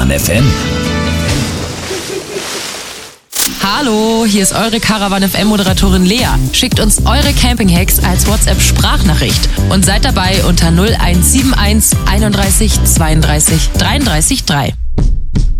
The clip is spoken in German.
Caravan FM. Hallo, hier ist eure Caravan FM Moderatorin Lea. Schickt uns eure Camping-Hacks als WhatsApp-Sprachnachricht und seid dabei unter 0171 31 32 33 3.